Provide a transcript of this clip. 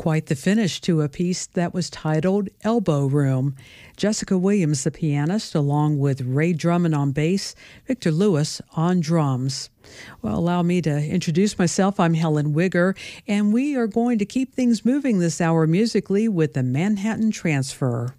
Quite the finish to a piece that was titled Elbow Room. Jessica Williams, the pianist, along with Ray Drummond on bass, Victor Lewis on drums. Well, allow me to introduce myself. I'm Helen Wigger, and we are going to keep things moving this hour musically with the Manhattan Transfer.